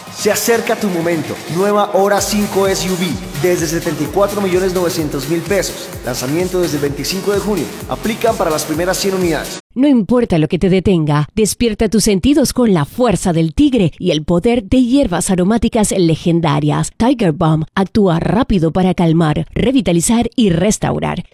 Se acerca tu momento. Nueva Hora 5 SUV desde 74.900.000 pesos. Lanzamiento desde el 25 de junio. Aplican para las primeras 100 unidades. No importa lo que te detenga, despierta tus sentidos con la fuerza del tigre y el poder de hierbas aromáticas legendarias. Tiger Balm actúa rápido para calmar, revitalizar y restaurar.